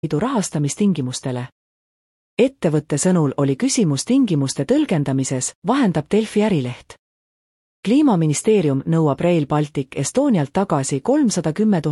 Liidu rahastamistingimustele. Ettevõtte sõnul oli küsimus tingimuste tõlgendamises, vahendab Delfi ärileht. Kliimaministeerium nõuab Rail Baltic Estonialt tagasi 310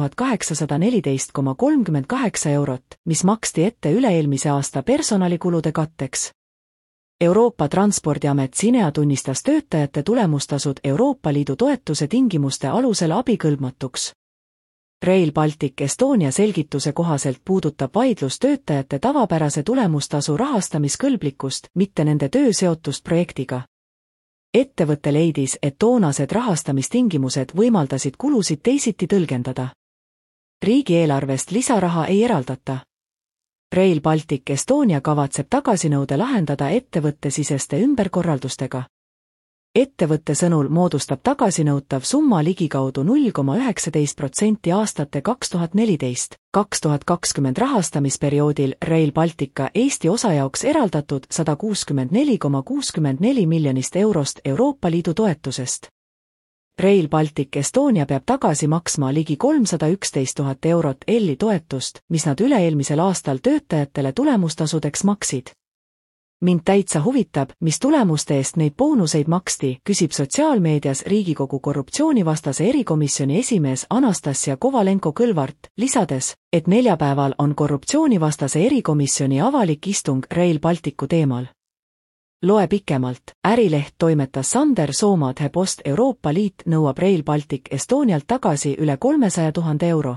814,38 eurot, mis maksti ette üle-eelmise aasta personalikulude katteks. Euroopa Transpordiamet Cinea tunnistas töötajate tulemustasud Euroopa Liidu toetuse tingimuste alusel abikõlbmatuks. Rail Baltic Estonia selgituse kohaselt puudutab vaidlus töötajate tavapärase tulemustasu rahastamiskõlblikkust, mitte nende töö seotust projektiga. Ettevõte leidis, et toonased rahastamistingimused võimaldasid kulusid teisiti tõlgendada. Riigieelarvest lisaraha ei eraldata. Rail Baltic Estonia kavatseb tagasinõude lahendada ettevõttesiseste ümberkorraldustega. Ettevõtte sõnul moodustab tagasinõutav summa ligikaudu 0,19% aastate 2014-2020 rahastamisperioodil Rail Baltica Eesti osa jaoks eraldatud 164,64 miljonist eurost Euroopa Liidu toetusest. Rail Baltic Estonia peab tagasi maksma ligi 311 000 eurot EL-i toetust, mis nad üle-eelmisel aastal töötajatele tulemustasudeks maksid. Mind täitsa huvitab, mis tulemuste eest neid boonuseid maksti, küsib sotsiaalmeedias Riigikogu korruptsioonivastase erikomisjoni esimees Anastasia Kovalenko-Kõlvart, lisades, et neljapäeval on korruptsioonivastase erikomisjoni avalik istung Rail Balticu teemal. Loe pikemalt, ärileht toimetas Sander Soomaadhe post Euroopa Liit nõuab Rail Baltic Estonialt tagasi üle 300 000 euro.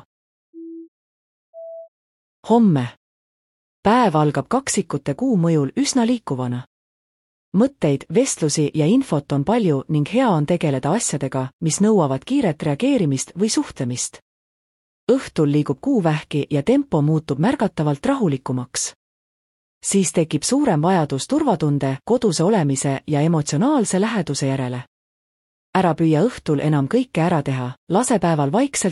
Homme. Päev algab kaksikute kuu mõjul üsna liikuvana. Mõtteid, vestlusi ja infot on palju ning hea on tegeleda asjadega, mis nõuavad kiiret reageerimist või suhtlemist. Õhtul liigub kuu vähki ja tempo muutub märgatavalt rahulikumaks. Siis tekib suurem vajadus turvatunde, koduse olemise ja emotsionaalse läheduse järele. Ära püüa õhtul enam kõike ära teha, lase päeval vaikselt